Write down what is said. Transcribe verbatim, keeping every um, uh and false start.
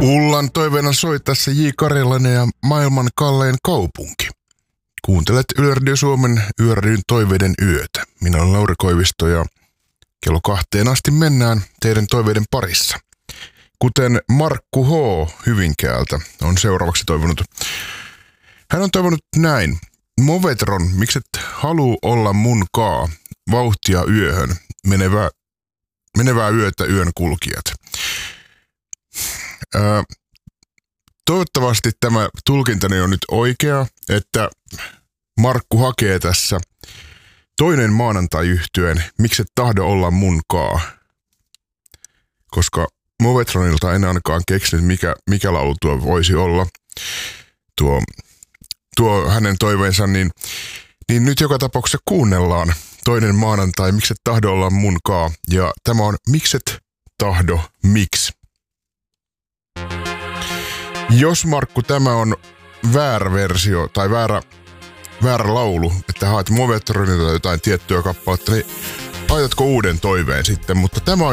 Ullan toiveena soi tässä J. Karjalainen ja maailman kallein kaupunki. Kuuntelet Yleradio Suomen Yöradyn toiveiden yötä. Minä olen Lauri Koivisto ja kello kahteen asti mennään teidän toiveiden parissa. Kuten Markku H. Hyvinkäältä on seuraavaksi toivonut. Hän on toivonut näin. Movetron, mikset haluu olla mun kaa, vauhtia yöhön, menevää, menevää yötä yön kulkijat. Ää, toivottavasti tämä tulkintani on nyt oikea, että Markku hakee tässä toinen maanantai yhtyeen, mikset tahdo olla mun kaa. Koska Movetronilta en ainakaan keksinyt, mikä, mikä laulu tuo voisi olla. Tuo, tuo hänen toiveensa, niin, niin nyt joka tapauksessa kuunnellaan toinen maanantai, mikset tahdo olla mun kaa. Ja tämä on mikset tahdo miksi. Jos Markku tämä on väärä versio tai väärä, väärä laulu, että haet Movetronilta jotain tiettyä kappaletta, niin laitatko uuden toiveen sitten, mutta tämä on